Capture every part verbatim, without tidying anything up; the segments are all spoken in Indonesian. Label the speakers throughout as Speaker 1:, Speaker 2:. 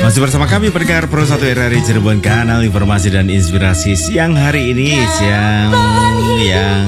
Speaker 1: Masih bersama kami pendengar Pro satu R R I Cirebon, kanal informasi dan inspirasi siang hari ini, siang yang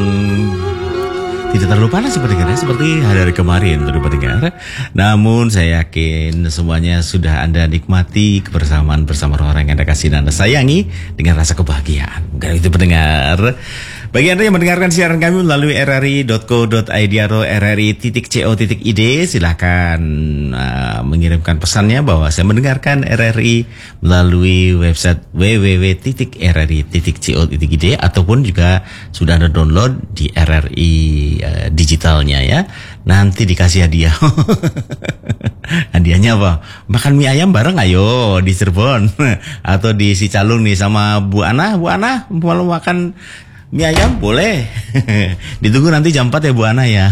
Speaker 1: tidak terlalu panas pendengar, seperti hari-hari kemarin tentu pendengar. Namun saya yakin semuanya sudah Anda nikmati kebersamaan bersama orang yang Anda kasih dan Anda sayangi dengan rasa kebahagiaan. Bukan itu pendengar. Bagi Anda yang mendengarkan siaran kami melalui r r i dot co dot i d atau r r i titik co titik i d, silahkan uh, mengirimkan pesannya bahwa saya mendengarkan R R I melalui website w w w titik r r i titik co titik i d ataupun juga sudah ada download di R R I uh, digitalnya ya. Nanti dikasih hadiah. Hadiahnya apa? Makan mie ayam bareng ayo di Cirebon atau di Sicalung nih sama Bu Ana. Bu Ana mau makan mie ayam boleh. Ditunggu nanti jam empat ya Bu Ana ya.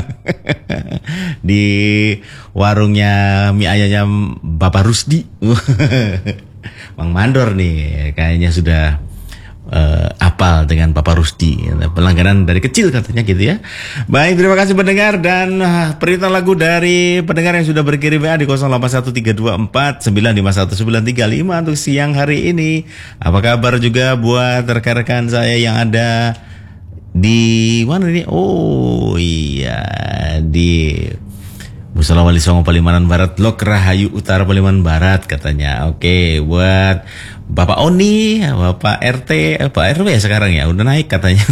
Speaker 1: Di warungnya mie ayam Bapak Rusdi. Mang Mandor nih kayaknya sudah uh, apal dengan Bapak Rusdi. Pelangganan dari kecil katanya gitu ya. Baik, terima kasih pendengar, dan uh, perintah lagu dari pendengar yang sudah berkirim W A di nol delapan satu tiga dua empat sembilan lima satu sembilan tiga lima untuk siang hari ini. Apa kabar juga buat rekan-rekan saya yang ada di mana ini? Oh iya, di Musala Wali Songo Palimanan Barat, Lok Rahayu Utara Palimanan Barat katanya. Oke, buat Bapak Oni, Bapak R T, eh, Pak R W ya sekarang ya, udah naik katanya.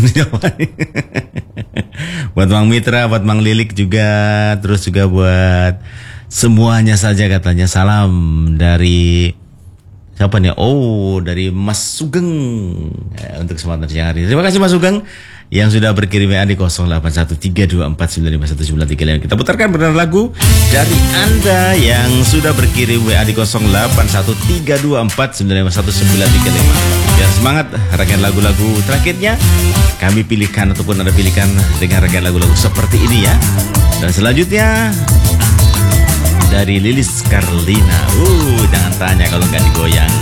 Speaker 1: Buat Mang Mitra, buat Mang Lilik juga, terus juga buat semuanya saja katanya. Salam dari siapa nih? Oh, dari Mas Sugeng ya, untuk kesempatan siang hari. Terima kasih Mas Sugeng yang sudah berkirim W A di nol delapan satu tiga dua empat sembilan lima satu sembilan tiga lima. Kita putarkan benar lagu dari Anda yang sudah berkirim W A di nol delapan satu tiga dua empat sembilan lima satu sembilan tiga lima. Biar semangat rangkaian lagu-lagu terakhirnya kami pilihkan ataupun Anda pilihkan dengan rangkaian lagu-lagu seperti ini ya. Dan selanjutnya dari Lilis Karlina. Uh, jangan tanya kalau nggak digoyang.